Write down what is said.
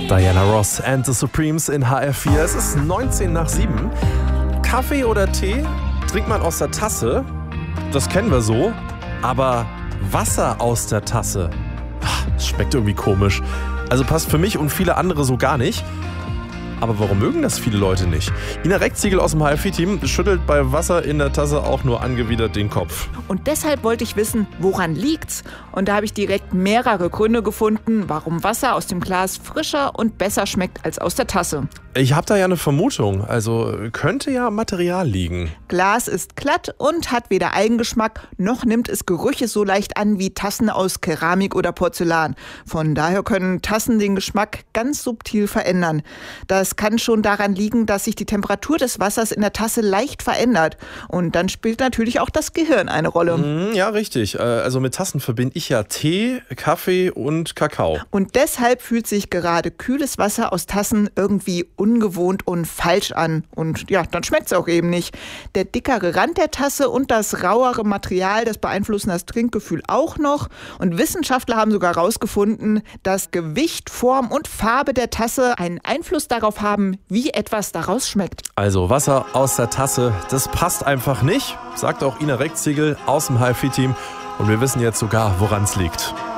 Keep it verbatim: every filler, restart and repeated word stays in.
Diana Ross and the Supremes in H R vier. Es ist neunzehn nach sieben. Kaffee oder Tee trinkt man aus der Tasse. Das kennen wir so. Aber Wasser aus der Tasse, das schmeckt irgendwie komisch. Also passt für mich und viele andere so gar nicht. Aber warum mögen das viele Leute nicht? Ina Reckziegel aus dem H R vier-Team schüttelt bei Wasser in der Tasse auch nur angewidert den Kopf. Und deshalb wollte ich wissen, woran liegt's? Und da habe ich direkt mehrere Gründe gefunden, warum Wasser aus dem Glas frischer und besser schmeckt als aus der Tasse. Ich habe da ja eine Vermutung. Also könnte ja am Material liegen. Glas ist glatt und hat weder Eigengeschmack, noch nimmt es Gerüche so leicht an wie Tassen aus Keramik oder Porzellan. Von daher können Tassen den Geschmack ganz subtil verändern. Das kann schon daran liegen, dass sich die Temperatur des Wassers in der Tasse leicht verändert. Und dann spielt natürlich auch das Gehirn eine Rolle. Ja, richtig. Also mit Tassen verbinde ich ja Tee, Kaffee und Kakao. Und deshalb fühlt sich gerade kühles Wasser aus Tassen irgendwie ungewohnt und falsch an. Und ja, dann schmeckt es auch eben nicht. Der dickere Rand der Tasse und das rauere Material, das beeinflussen das Trinkgefühl auch noch. Und Wissenschaftler haben sogar herausgefunden, dass Gewicht, Form und Farbe der Tasse einen Einfluss darauf haben, wie etwas daraus schmeckt. Also Wasser aus der Tasse, das passt einfach nicht, sagt auch Ina Reckziegel aus dem H R vier-Team. Und wir wissen jetzt sogar, woran es liegt.